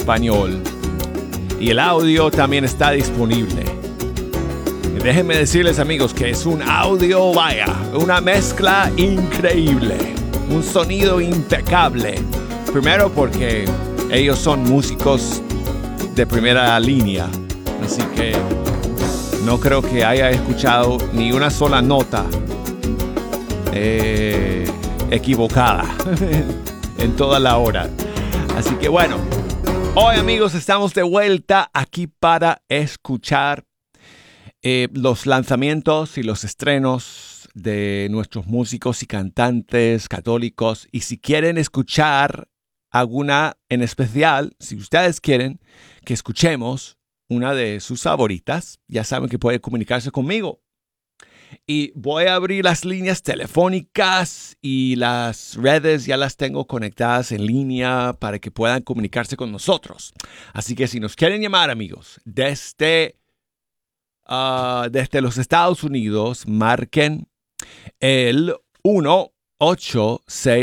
español. Y el audio también está disponible. Y déjenme decirles, amigos, que es un audio, vaya, una mezcla increíble. Un sonido impecable. Primero porque ellos son músicos de primera línea. Así que no creo que haya escuchado ni una sola nota equivocada en toda la hora. Así que bueno, hoy, amigos, estamos de vuelta aquí para escuchar los lanzamientos y los estrenos de nuestros músicos y cantantes católicos. Y si quieren escuchar alguna en especial, si ustedes quieren que escuchemos una de sus favoritas, ya saben que pueden comunicarse conmigo. Y voy a abrir las líneas telefónicas y las redes ya las tengo conectadas en línea para que puedan comunicarse con nosotros. Así que si nos quieren llamar, amigos, desde los Estados Unidos, marquen el 1-866